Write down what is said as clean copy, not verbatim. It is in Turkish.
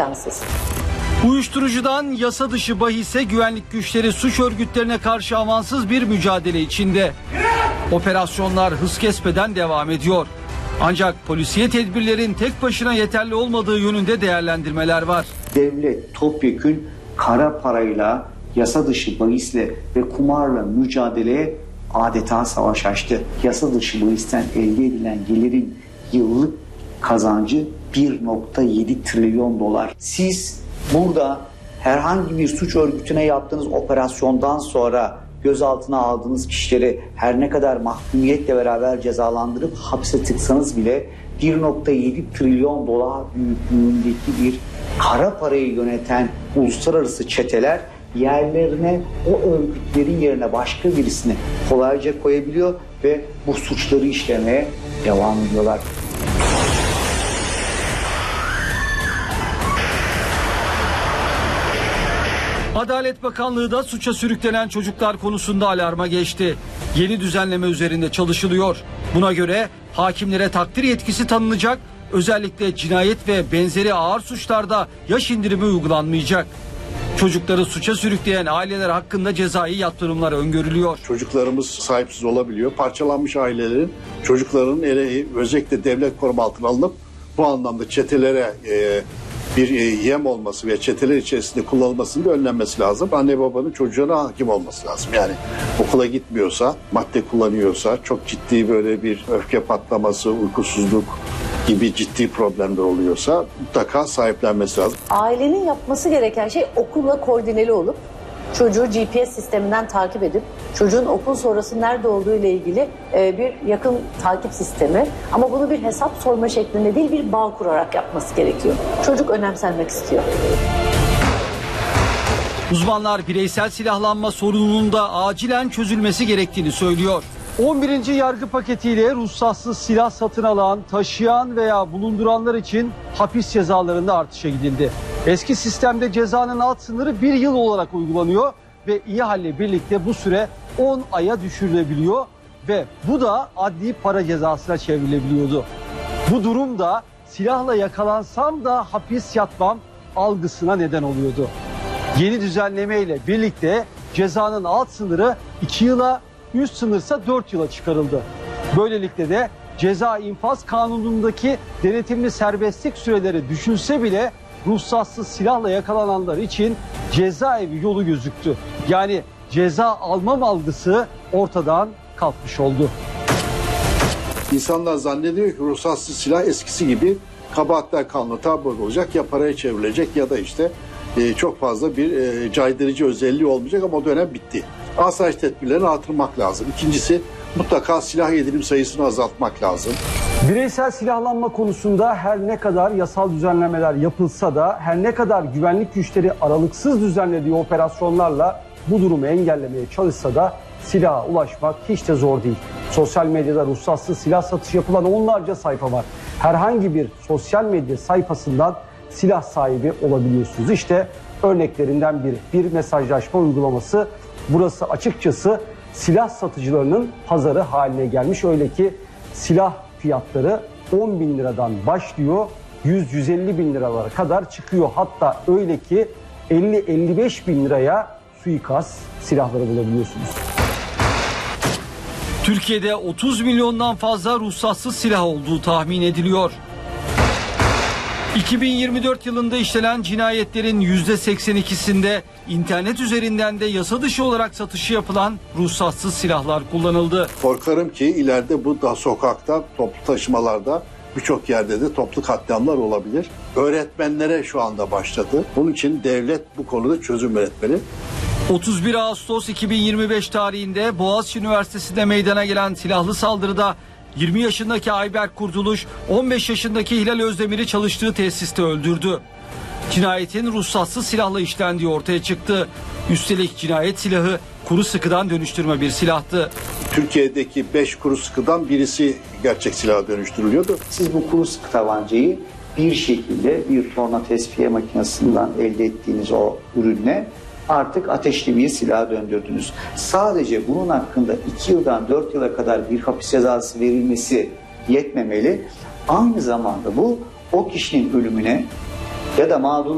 imkansız. Uyuşturucudan yasa dışı bahise güvenlik güçleri suç örgütlerine karşı amansız bir mücadele içinde. Operasyonlar hız kesmeden devam ediyor. Ancak polisiye tedbirlerin tek başına yeterli olmadığı yönünde değerlendirmeler var. Devlet topyekün kara parayla, yasa dışı bahisle ve kumarla mücadeleye adeta savaş açtı. Yasa dışı bahisten elde edilen gelirin yıllık kazancı 1,7 trilyon dolar. Siz burada herhangi bir suç örgütüne yaptığınız operasyondan sonra gözaltına aldığınız kişileri her ne kadar mahkumiyetle beraber cezalandırıp hapse tıksanız bile 1,7 trilyon dolar büyüklüğündeki bir kara parayı yöneten uluslararası çeteler yerlerine o örgütlerin yerine başka birisini kolayca koyabiliyor ve bu suçları işlemeye devam ediyorlar. Adalet Bakanlığı da suça sürüklenen çocuklar konusunda alarma geçti. Yeni düzenleme üzerinde çalışılıyor. Buna göre hakimlere takdir yetkisi tanınacak, özellikle cinayet ve benzeri ağır suçlarda yaş indirimi uygulanmayacak. Çocukları suça sürükleyen aileler hakkında cezai yaptırımlar öngörülüyor. Çocuklarımız sahipsiz olabiliyor. Parçalanmış ailelerin çocuklarının özellikle devlet koruma altına alınıp bu anlamda çetelere bir yem olması ve çeteler içerisinde kullanılmasının da önlenmesi lazım. Anne babanın çocuğuna hakim olması lazım. Yani okula gitmiyorsa, madde kullanıyorsa, çok ciddi böyle bir öfke patlaması, uykusuzluk gibi ciddi problemler oluyorsa mutlaka sahiplenmesi lazım. Ailenin yapması gereken şey okulla koordineli olup çocuğu GPS sisteminden takip edip çocuğun okul sonrası nerede olduğu ile ilgili bir yakın takip sistemi, ama bunu bir hesap sorma şeklinde değil, bir bağ kurarak yapması gerekiyor. Çocuk önemsenmek istiyor. Uzmanlar bireysel silahlanma sorununun da acilen çözülmesi gerektiğini söylüyor. 11. yargı paketiyle ruhsatsız silah satın alan, taşıyan veya bulunduranlar için hapis cezalarında artışa gidildi. Eski sistemde cezanın alt sınırı 1 yıl olarak uygulanıyor ve ihale birlikte bu süre 10 aya düşürülebiliyor ve bu da adli para cezasına çevrilebiliyordu. Bu durum da silahla yakalansam da hapis yatmam algısına neden oluyordu. Yeni düzenleme ile birlikte cezanın alt sınırı 2 yıla, üst sınırsa 4 yıla çıkarıldı. Böylelikle de ceza infaz kanunundaki denetimli serbestlik süreleri düşülse bile ruhsatsız silahla yakalananlar için cezaevi yolu gözüktü. Yani ceza almam algısı ortadan kalkmış oldu. İnsanlar zannediyor ki ruhsatsız silah eskisi gibi kabahatler kanunu tabi olacak, ya paraya çevrilecek ya da işte çok fazla bir caydırıcı özelliği olmayacak, ama o dönem bitti. Asayiş tedbirlerini artırmak lazım. İkincisi, mutlaka silah edinim sayısını azaltmak lazım. Bireysel silahlanma konusunda her ne kadar yasal düzenlemeler yapılsa da, her ne kadar güvenlik güçleri aralıksız düzenlediği operasyonlarla bu durumu engellemeye çalışsa da silaha ulaşmak hiç de zor değil. Sosyal medyada ruhsatsız silah satışı yapılan onlarca sayfa var. Herhangi bir sosyal medya sayfasından silah sahibi olabiliyorsunuz. İşte örneklerinden biri. Bir mesajlaşma uygulaması. Burası açıkçası silah satıcılarının pazarı haline gelmiş. Öyle ki silah fiyatları 10 bin liradan başlıyor, 100-150 bin liralara kadar çıkıyor. Hatta öyle ki 50-55 bin liraya suikast silahları bulabiliyorsunuz. Türkiye'de 30 milyondan fazla ruhsatsız silah olduğu tahmin ediliyor. 2024 yılında işlenen cinayetlerin %82'sinde internet üzerinden de yasa dışı olarak satışı yapılan ruhsatsız silahlar kullanıldı. Korkarım ki ileride bu da sokakta, toplu taşımalarda, birçok yerde de toplu katliamlar olabilir. Öğretmenlere şu anda başladı. Bunun için devlet bu konuda çözüm üretmeli. 31 Ağustos 2025 tarihinde Boğaziçi Üniversitesi'nde meydana gelen silahlı saldırıda 20 yaşındaki Ayberk Kurtuluş, 15 yaşındaki Hilal Özdemir'i çalıştığı tesiste öldürdü. Cinayetin ruhsatsız silahla işlendiği ortaya çıktı. Üstelik cinayet silahı kuru sıkıdan dönüştürme bir silahtı. Türkiye'deki 5 kuru sıkıdan birisi gerçek silaha dönüştürülüyordu. Siz bu kuru sıkı tabancayı bir şekilde bir torna tesviye makinesinden elde ettiğiniz o ürünle artık ateşli bir silaha döndürdünüz. Sadece bunun hakkında 2 yıldan 4 yıla kadar bir hapis cezası verilmesi yetmemeli. Aynı zamanda bu o kişinin ölümüne ya da mağdur